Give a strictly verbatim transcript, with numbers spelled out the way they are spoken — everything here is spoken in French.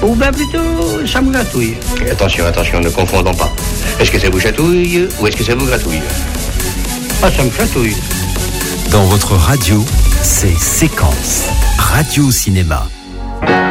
Ou bien plutôt, ça me gratouille. Attention, attention, ne confondons pas. Est-ce que ça vous chatouille ou est-ce que ça vous gratouille? Ah, ça me chatouille. Dans votre radio, c'est Séquence, Radio Cinéma.